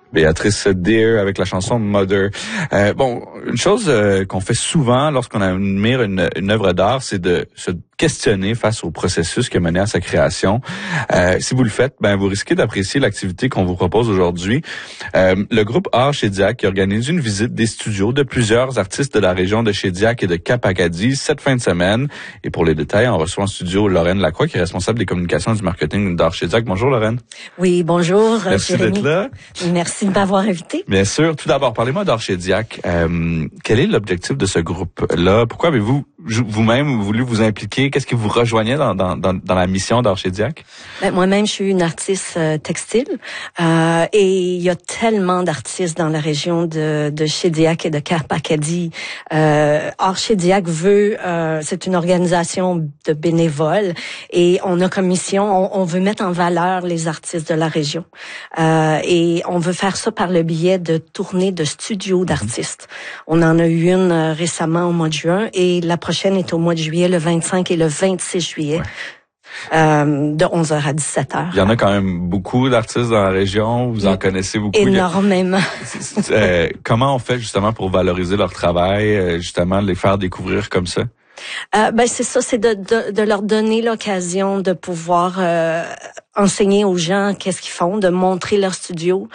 Béatrice Deer avec la chanson Mother. Une chose qu'on fait souvent lorsqu'on admire une œuvre d'art, c'est de se questionner face au processus qui a mené à sa création. Si vous le faites, vous risquez d'apprécier l'activité qu'on vous propose aujourd'hui. Le groupe Art Shediac qui organise une visite des studios de plusieurs artistes de la région de Shediac et de Cap-Acadie cette fin de semaine. Et pour les détails, on reçoit en studio Lorraine Lacroix, qui est responsable des communications et du marketing d'Art Shediac. Bonjour Lorraine. Oui, bonjour. Merci d'être là. Merci de m'avoir invité. Bien sûr. Tout d'abord, parlez-moi d'Art Shediac. Quel est l'objectif de ce groupe-là? Pourquoi avez-vous vous-même voulu vous impliquer? Qu'est-ce qui vous rejoignait dans la mission d'Art Shediac? Moi-même, je suis une artiste textile et il y a tellement d'artistes dans la région de Shediac et de Cap-Acadie. Art Shediac c'est une organisation de bénévoles et on a comme mission, on veut mettre en valeur les artistes de la région et on veut faire ça par le biais de tournées de studios d'artistes. On en a eu une récemment au mois de juin et la prochaine est au mois de juillet, le 25 et le 26 juillet. De 11h à 17h. Il y en a quand même beaucoup d'artistes dans la région. Vous en connaissez beaucoup. Énormément. Comment on fait justement pour valoriser leur travail, justement les faire découvrir comme ça? C'est ça, c'est de leur donner l'occasion de pouvoir enseigner aux gens qu'est-ce qu'ils font, de montrer leur studio,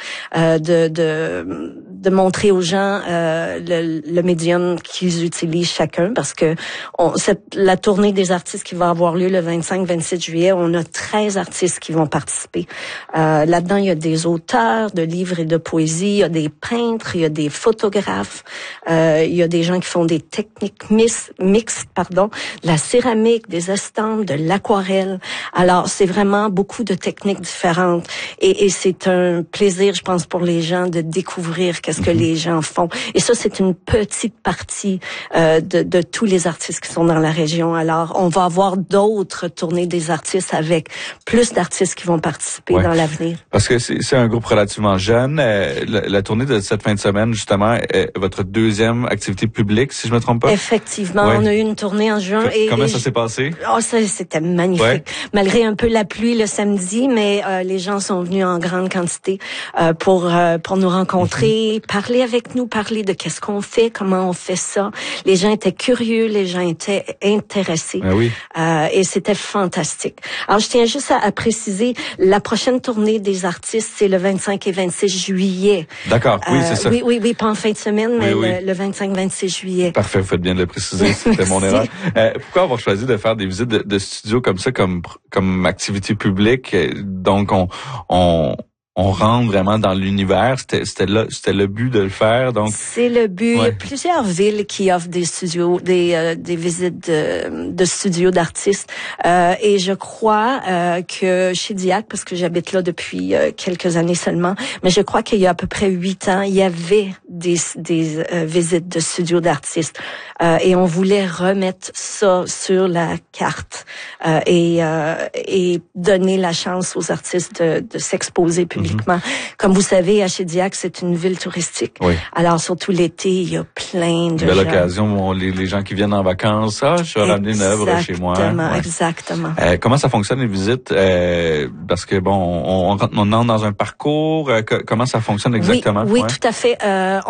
de montrer aux gens le médium qu'ils utilisent chacun, parce que la tournée des artistes qui va avoir lieu le 25-26 juillet, on a 13 artistes qui vont participer. Là-dedans, il y a des auteurs de livres et de poésie, il y a des peintres, il y a des photographes, il y a des gens qui font des techniques mixtes, de la céramique, des estampes, de l'aquarelle. Alors, c'est vraiment beaucoup de techniques différentes et c'est un plaisir, je pense, pour les gens de découvrir qu'est-ce que les gens font. Et ça, c'est une petite partie de tous les artistes qui sont dans la région. Alors, on va avoir d'autres tournées des artistes avec plus d'artistes qui vont participer dans l'avenir. Parce que c'est un groupe relativement jeune. La tournée de cette fin de semaine, justement, est votre deuxième activité publique, si je me trompe pas? Effectivement, on a eu une tournée en juin. Comment ça s'est passé? C'était magnifique. Malgré un peu la pluie le samedi, mais les gens sont venus en grande quantité pour nous rencontrer, parler avec nous, parler de qu'est-ce qu'on fait, comment on fait ça. Les gens étaient curieux, les gens étaient intéressés. Et c'était fantastique. Alors, je tiens juste à préciser, la prochaine tournée des artistes, c'est le 25 et 26 juillet. D'accord, oui, c'est ça. Oui, pas en fin de semaine, mais le 25-26 juillet. Parfait, vous faites bien de le préciser, c'était mon erreur. Pourquoi avoir choisi de faire des visites de studios comme ça, comme activité publique? Donc, on rentre vraiment dans l'univers. C'était le but de le faire. Donc c'est le but. Il y a plusieurs villes qui offrent des studios, des visites de studios d'artistes. Et je crois que chez Shediac, parce que j'habite là depuis quelques années seulement, mais je crois qu'il y a à peu près 8 ans, il y avait des visites de studios d'artistes. Et on voulait remettre ça sur la carte et donner la chance aux artistes de s'exposer publiquement. Comme vous savez, à Shediac, c'est une ville touristique. Alors, surtout l'été, il y a plein de gens. Belle occasion, les gens qui viennent en vacances, je vais ramener une œuvre chez moi. Exactement. Comment ça fonctionne les visites? Parce que on entre dans un parcours. Comment ça fonctionne exactement? Oui, tout à fait.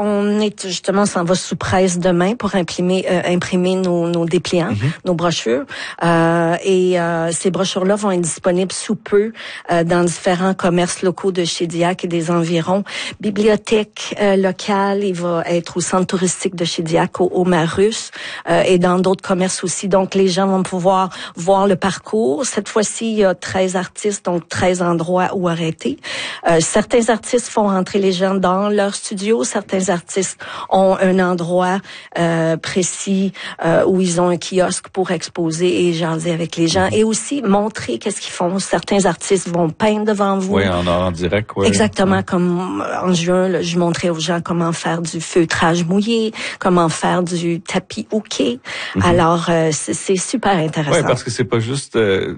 On s'en va sous presse demain pour imprimer nos dépliants, nos brochures. Et ces brochures-là vont être disponibles sous peu dans différents commerces locaux de Shediac et des environs. Bibliothèque locale, il va être au centre touristique de Shediac, au Marus, et dans d'autres commerces aussi. Donc, les gens vont pouvoir voir le parcours. Cette fois-ci, il y a 13 artistes, donc 13 endroits où arrêter. Certains artistes font rentrer les gens dans leur studio. Certains artistes ont un endroit précis où ils ont un kiosque pour exposer et jaser avec les gens et aussi montrer qu'est-ce qu'ils font. Certains artistes vont peindre devant vous. Oui, en direct. Ouais. Exactement, comme en juin, là, je montrais aux gens comment faire du feutrage mouillé, comment faire du tapis hooké. Alors, c'est super intéressant. Oui, parce que c'est pas juste